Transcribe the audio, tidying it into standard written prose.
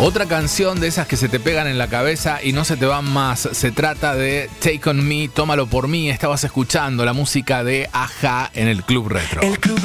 Otra canción de esas que se te pegan en la cabeza y no se te van más. Se trata de Take On Me, Tómalo Por Mí. Estabas escuchando la música de A-ha en el Club Retro.